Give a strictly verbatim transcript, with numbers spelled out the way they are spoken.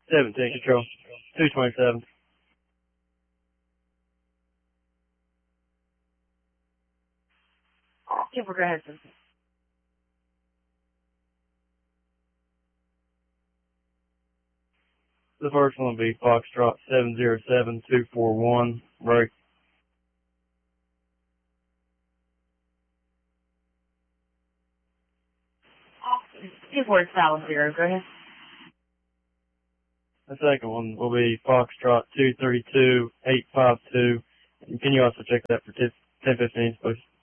seventeen, control. two twenty-seven. Skipper, go ahead, sir. The first one will be Foxtrot seven zero seven two four one, break. two four seven zero, go ahead. The second one will be Foxtrot two three two eight five two. And can you also check that for ten fifteen, please?